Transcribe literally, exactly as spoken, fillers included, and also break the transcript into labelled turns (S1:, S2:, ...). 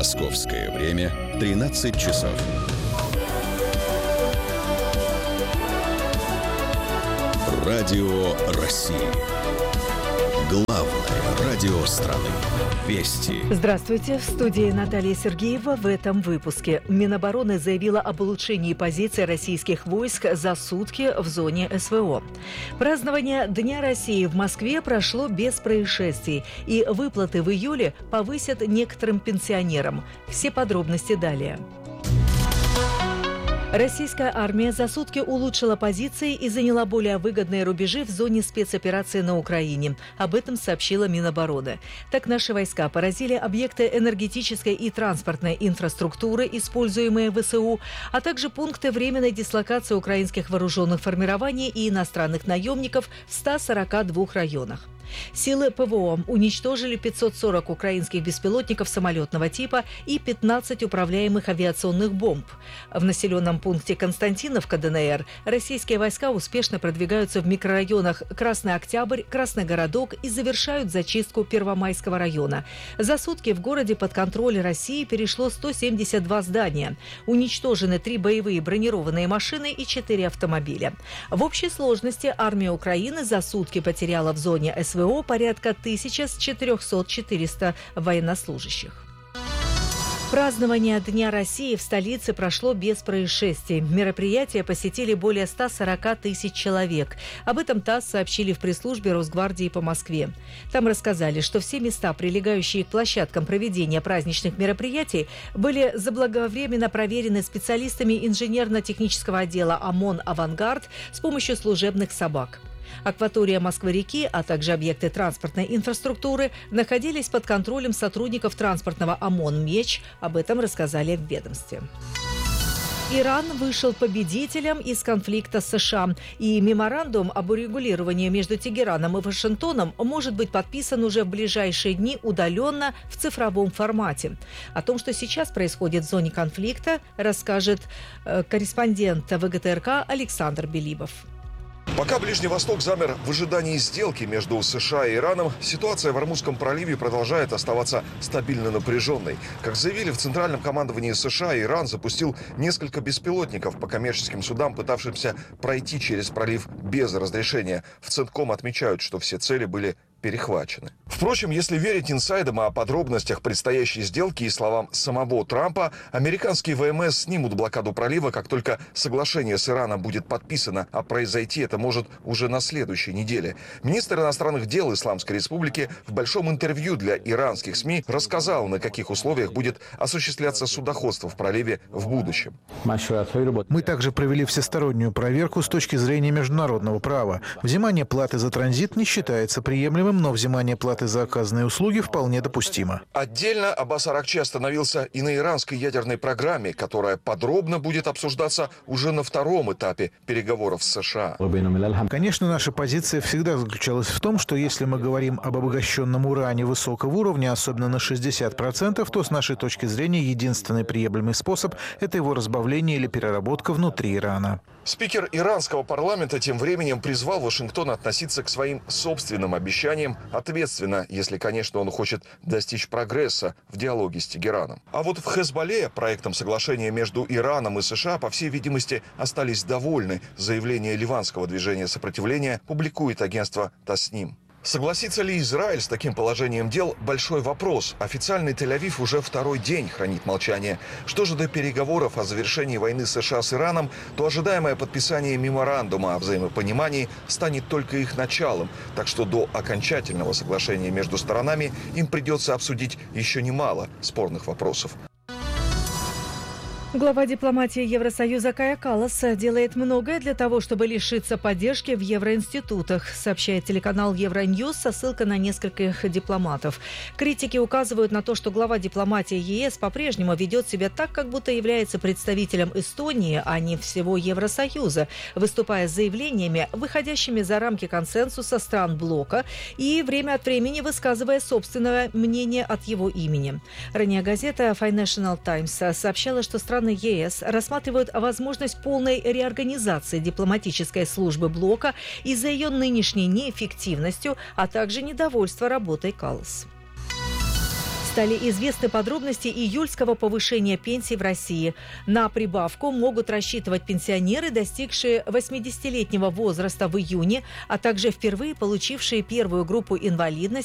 S1: Московское время тринадцать часов. Радио России. Главное радио страны. Вести.
S2: Здравствуйте. В студии Наталья Сергеева. В этом выпуске Минобороны заявила об улучшении позиций российских войск за сутки в зоне СВО. Празднование Дня России в Москве прошло без происшествий, и выплаты в июле повысят некоторым пенсионерам. Все подробности далее. Российская армия за сутки улучшила позиции и заняла более выгодные рубежи в зоне спецоперации на Украине. Об этом сообщила Минобороны. Так, наши войска поразили объекты энергетической и транспортной инфраструктуры, используемые ВСУ, а также пункты временной дислокации украинских вооруженных формирований и иностранных наемников в ста сорока двух районах. Силы ПВО уничтожили пятьсот сорок украинских беспилотников самолетного типа и пятнадцать управляемых авиационных бомб. В населенном пункте Константиновка, ДНР, российские войска успешно продвигаются в микрорайонах Красный Октябрь, Красногородок и завершают зачистку Первомайского района. За сутки в городе под контроль России перешло сто семьдесят два здания. Уничтожены три боевые бронированные машины и четыре автомобиля. В общей сложности армия Украины за сутки потеряла в зоне СВО порядка тысяча четыреста-четыреста военнослужащих. Празднование Дня России в столице прошло без происшествий. Мероприятие посетили более ста сорока тысяч человек. Об этом ТАСС сообщили в пресс-службе Росгвардии по Москве. Там рассказали, что все места, прилегающие к площадкам проведения праздничных мероприятий, были заблаговременно проверены специалистами инженерно-технического отдела ОМОН «Авангард» с помощью служебных собак. Акватория Москвы-реки, а также объекты транспортной инфраструктуры находились под контролем сотрудников транспортного ОМОН «Меч». Об этом рассказали в ведомстве. Иран вышел победителем из конфликта с США, и меморандум об урегулировании между Тегераном и Вашингтоном может быть подписан уже в ближайшие дни удаленно в цифровом формате. О том, что сейчас происходит в зоне конфликта, расскажет э, корреспондент ВГТРК Александр Белибов.
S3: Пока Ближний Восток замер в ожидании сделки между США и Ираном, ситуация в Ормузском проливе продолжает оставаться стабильно напряженной. Как заявили в Центральном командовании США, Иран запустил несколько беспилотников по коммерческим судам, пытавшимся пройти через пролив без разрешения. В Центком отмечают, что все цели были перехвачены. Впрочем, если верить инсайдам о подробностях предстоящей сделки и словам самого Трампа, американские ВМС снимут блокаду пролива, как только соглашение с Ираном будет подписано, а произойти это может уже на следующей неделе. Министр иностранных дел Исламской Республики в большом интервью для иранских СМИ рассказал, на каких условиях будет осуществляться судоходство в проливе в будущем.
S4: Мы также провели всестороннюю проверку с точки зрения международного права. Взимание платы за транзит не считается приемлемым, но взимание платы за оказанные услуги вполне допустимо.
S3: Отдельно Аббас Аракчи остановился и на иранской ядерной программе, которая подробно будет обсуждаться уже на втором этапе переговоров с США.
S4: Конечно, наша позиция всегда заключалась в том, что если мы говорим об обогащенном уране высокого уровня, особенно на шестьдесят процентов, то с нашей точки зрения единственный приемлемый способ – это его разбавление или переработка внутри Ирана.
S3: Спикер иранского парламента тем временем призвал Вашингтон относиться к своим собственным обещаниям ответственно, если, конечно, он хочет достичь прогресса в диалоге с Тегераном. А вот в Хезболле проектом соглашения между Ираном и США, по всей видимости, остались довольны. Заявление ливанского движения сопротивления публикует агентство Тасним. Согласится ли Израиль с таким положением дел – большой вопрос. Официальный Тель-Авив уже второй день хранит молчание. Что же до переговоров о завершении войны США с Ираном, то ожидаемое подписание меморандума о взаимопонимании станет только их началом. Так что до окончательного соглашения между сторонами им придется обсудить еще немало спорных вопросов.
S2: Глава дипломатии Евросоюза Кая Каллас делает многое для того, чтобы лишиться поддержки в евроинститутах, сообщает телеканал Евроньюз со ссылкой на нескольких дипломатов. Критики указывают на то, что глава дипломатии ЕС по-прежнему ведет себя так, как будто является представителем Эстонии, а не всего Евросоюза, выступая с заявлениями, выходящими за рамки консенсуса стран блока и время от времени высказывая собственное мнение от его имени. Ранее газета Financial Times сообщала, что страны ЕС рассматривают возможность полной реорганизации дипломатической службы блока из-за ее нынешней неэффективностью, а также недовольства работой Каллас. Стали известны подробности июльского повышения пенсий в России. На прибавку могут рассчитывать пенсионеры, достигшие восьмидесятилетнего возраста в июне, а также впервые получившие первую группу инвалидности